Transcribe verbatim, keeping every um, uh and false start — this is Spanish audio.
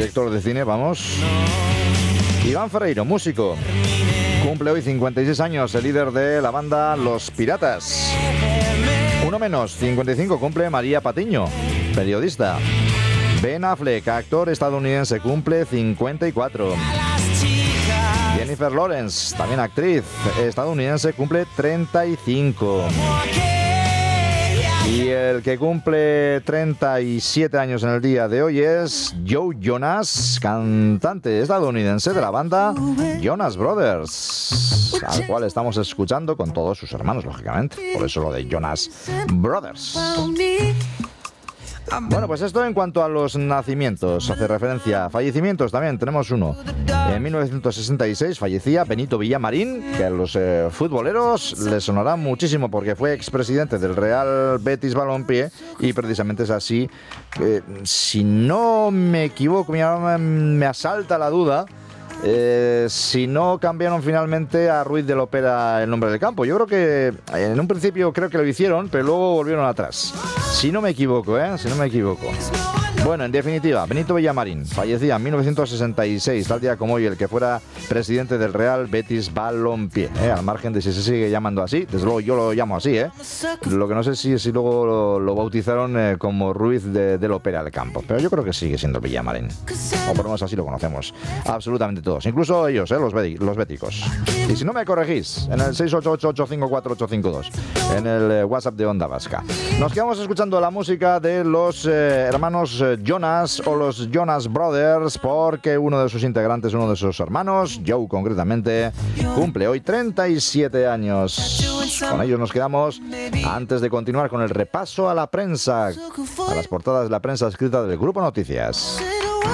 director de cine, vamos. Iván Ferreiro, músico. Cumple hoy cincuenta y seis años, el líder de la banda Los Piratas. Uno menos, cincuenta y cinco, cumple María Patiño, periodista. Ben Affleck, actor estadounidense, cumple cincuenta y cuatro. Jennifer Lawrence, también actriz estadounidense, cumple treinta y cinco. Y el que cumple treinta y siete años en el día de hoy es Joe Jonas, cantante estadounidense de la banda Jonas Brothers, al cual estamos escuchando con todos sus hermanos, lógicamente. Por eso lo de Jonas Brothers. Bueno, pues esto en cuanto a los nacimientos, hace referencia a fallecimientos también, tenemos uno. En mil novecientos sesenta y seis fallecía Benito Villamarín, que a los eh, futboleros les sonará muchísimo porque fue expresidente del Real Betis Balompié y precisamente es así, eh, si no me equivoco, me, me asalta la duda, Eh, si no cambiaron finalmente a Ruiz de Lopera el nombre del campo. Yo creo que en un principio creo que lo hicieron, pero luego volvieron atrás. Si no me equivoco, ¿eh? Si no me equivoco. Bueno, en definitiva, Benito Villamarín fallecía en mil novecientos sesenta y seis, tal día como hoy, el que fuera presidente del Real Betis Balompié, ¿eh? Al margen de si se sigue llamando así, desde luego yo lo llamo así, ¿eh? Lo que no sé si, si luego lo, lo bautizaron eh, como Ruiz de, de Lopera del campo, pero yo creo que sigue siendo Villamarín, o por lo menos así lo conocemos absolutamente todos, incluso ellos, ¿eh? los, beti, los béticos. Y si no me corregís, en el seis ocho ocho, ocho cinco cuatro, ocho cinco dos, en el eh, WhatsApp de Onda Vasca. Nos quedamos escuchando la música de los eh, hermanos eh, Jonas o los Jonas Brothers, porque uno de sus integrantes, uno de sus hermanos, Joe concretamente, cumple hoy treinta y siete años. Con ellos nos quedamos antes de continuar con el repaso a la prensa, a las portadas de la prensa escrita del Grupo Noticias.